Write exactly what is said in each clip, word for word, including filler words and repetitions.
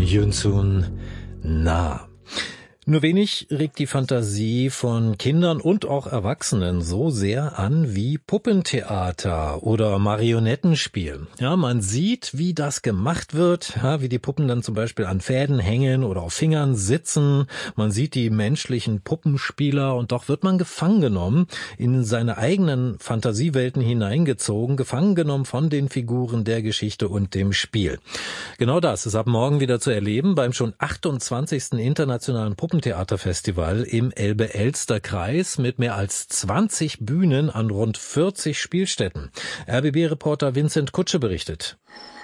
Yunsun Na. Nur wenig regt die Fantasie von Kindern und auch Erwachsenen so sehr an wie Puppentheater oder Marionettenspiel. Ja, man sieht, wie das gemacht wird, ja, wie die Puppen dann zum Beispiel an Fäden hängen oder auf Fingern sitzen. Man sieht die menschlichen Puppenspieler und doch wird man gefangen genommen, in seine eigenen Fantasiewelten hineingezogen, gefangen genommen von den Figuren der Geschichte und dem Spiel. Genau das ist ab morgen wieder zu erleben beim schon achtundzwanzigsten Internationalen Puppen Theaterfestival im Elbe-Elster-Kreis mit mehr als zwanzig Bühnen an rund vierzig Spielstätten. R B B-Reporter Vincent Kutsche berichtet.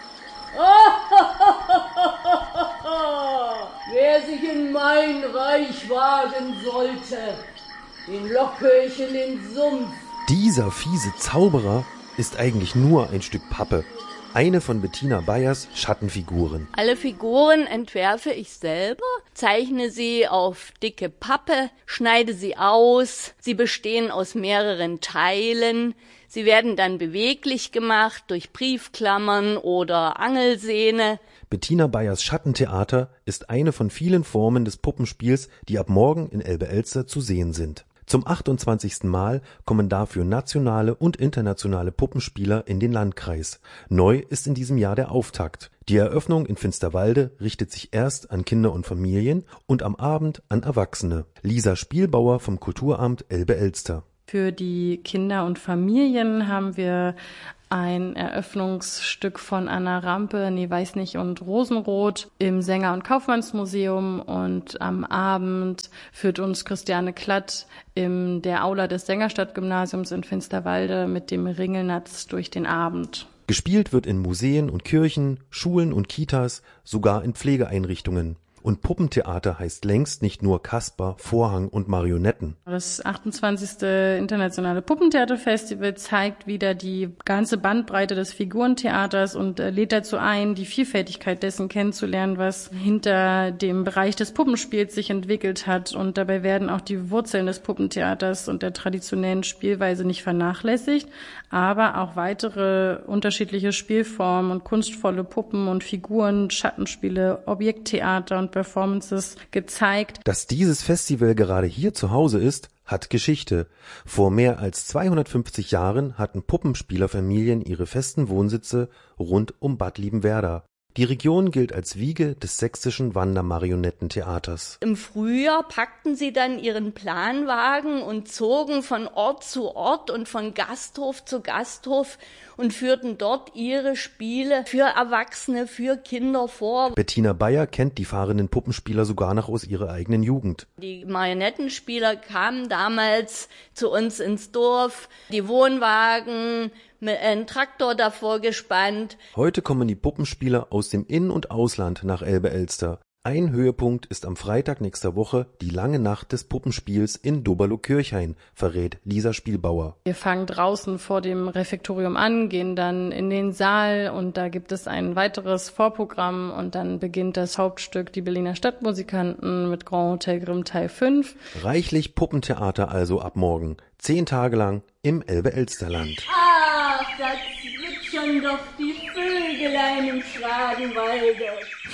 Wer sich in mein Reich wagen sollte, den locke ich in den Sumpf. Dieser fiese Zauberer ist eigentlich nur ein Stück Pappe. Eine von Bettina Bayers Schattenfiguren. Alle Figuren entwerfe ich selber, zeichne sie auf dicke Pappe, schneide sie aus. Sie bestehen aus mehreren Teilen. Sie werden dann beweglich gemacht durch Briefklammern oder Angelsehne. Bettina Bayers Schattentheater ist eine von vielen Formen des Puppenspiels, die ab morgen in Elbe-Elster zu sehen sind. Zum achtundzwanzigsten Mal kommen dafür nationale und internationale Puppenspieler in den Landkreis. Neu ist in diesem Jahr der Auftakt. Die Eröffnung in Finsterwalde richtet sich erst an Kinder und Familien und am Abend an Erwachsene. Lisa Spielbauer vom Kulturamt Elbe-Elster. Für die Kinder und Familien haben wir ein Eröffnungsstück von Anna Rampe, nee, weiß nicht, und Rosenrot im Sänger- und Kaufmannsmuseum, und am Abend führt uns Christiane Klatt in der Aula des Sängerstadtgymnasiums in Finsterwalde mit dem Ringelnatz durch den Abend. Gespielt wird in Museen und Kirchen, Schulen und Kitas, sogar in Pflegeeinrichtungen. Und Puppentheater heißt längst nicht nur Kasper, Vorhang und Marionetten. Das achtundzwanzigste Internationale Puppentheaterfestival zeigt wieder die ganze Bandbreite des Figurentheaters und lädt dazu ein, die Vielfältigkeit dessen kennenzulernen, was hinter dem Bereich des Puppenspiels sich entwickelt hat. Und dabei werden auch die Wurzeln des Puppentheaters und der traditionellen Spielweise nicht vernachlässigt, aber auch weitere unterschiedliche Spielformen und kunstvolle Puppen und Figuren, Schattenspiele, Objekttheater und Performances gezeigt. Dass dieses Festival gerade hier zu Hause ist, hat Geschichte. Vor mehr als zweihundertfünfzig Jahren hatten Puppenspielerfamilien ihre festen Wohnsitze rund um Bad Liebenwerda. Die Region gilt als Wiege des sächsischen Wandermarionettentheaters. Im Frühjahr packten sie dann ihren Planwagen und zogen von Ort zu Ort und von Gasthof zu Gasthof und führten dort ihre Spiele für Erwachsene, für Kinder vor. Bettina Bayer kennt die fahrenden Puppenspieler sogar noch aus ihrer eigenen Jugend. Die Marionettenspieler kamen damals zu uns ins Dorf, die Wohnwagen, mit einem Traktor davor gespannt. Heute kommen die Puppenspieler aus dem In- und Ausland nach Elbe-Elster. Ein Höhepunkt ist am Freitag nächster Woche die lange Nacht des Puppenspiels in Doberlo-Kirchhain, verrät Lisa Spielbauer. Wir fangen draußen vor dem Refektorium an, gehen dann in den Saal und da gibt es ein weiteres Vorprogramm und dann beginnt das Hauptstück Die Berliner Stadtmusikanten mit Grand Hotel Grimm Teil fünf. Reichlich Puppentheater also ab morgen, zehn Tage lang im Elbe-Elsterland. Ach, da zwitschern doch die Vögelein im Schradenwalde.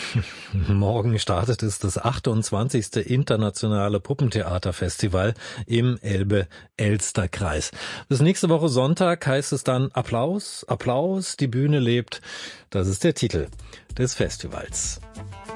Morgen startet es das achtundzwanzigste Internationale Puppentheaterfestival im Elbe-Elster-Kreis. Bis nächste Woche Sonntag heißt es dann Applaus, Applaus, die Bühne lebt. Das ist der Titel des Festivals.